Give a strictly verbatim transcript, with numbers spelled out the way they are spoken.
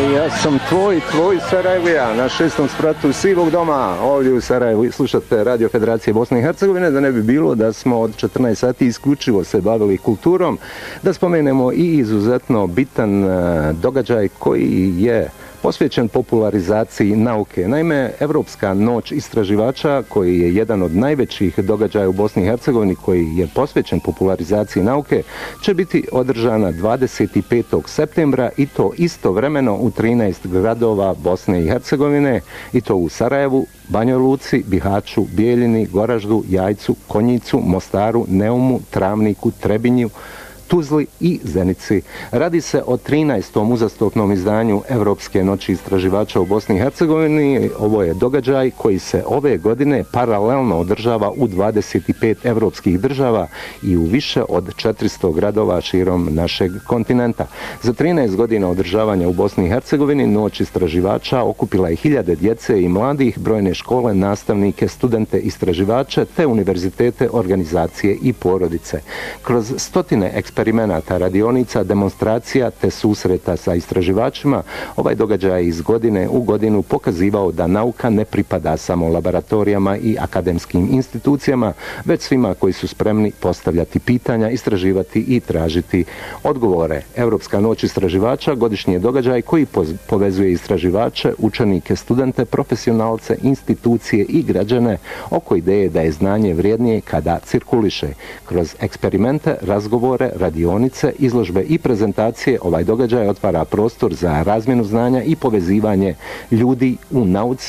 Ja sam tvoj, tvoj Sarajevija na šestom spratu Sivog doma ovdje u Sarajevu. Slušate Radio Federacije Bosne i Hercegovine, da ne bi bilo da smo od četrnaest sati isključivo se bavili kulturom, da spomenemo i izuzetno bitan događaj koji je posvećen popularizaciji nauke. Naime, Evropska noć istraživača, koji je jedan od najvećih događaja u Bosni i Hercegovini, koji je posvećen popularizaciji nauke, će biti održana dvadeset petog septembra i to istovremeno u trinaest gradova Bosne i Hercegovine, i to u Sarajevu, Banjoj Luci, Bihaću, Bijeljini, Goraždu, Jajcu, Konjicu, Mostaru, Neumu, Travniku, Trebinju, Tuzli i Zenici. Radi se o trinaestom uzastopnom izdanju Evropske noći istraživača u Bosni i Hercegovini. Ovo je događaj koji se ove godine paralelno održava u dvadeset pet evropskih država i u više od četiristo gradova širom našeg kontinenta. Za trinaest godina održavanja u Bosni i Hercegovini noć istraživača okupila je hiljade djece i mladih, brojne škole, nastavnike, studente, istraživače, te univerzitete, organizacije i porodice. Kroz stotine eksperimenata, radionica, demonstracija te susreta sa istraživačima, ovaj događaj iz godine u godinu pokazivao da nauka ne pripada samo laboratorijama i akademskim institucijama, već svima koji su spremni postavljati pitanja, istraživati i tražiti odgovore. Evropska noć istraživača godišnji je događaj koji povezuje istraživače, učenike, studente, profesionalce, institucije i građane oko ideje da je znanje vrijednije kada cirkuliše. Kroz eksperimente, razgovore, radionice, izložbe i prezentacije ovaj događaj otvara prostor za razmjenu znanja i povezivanje ljudi u nauci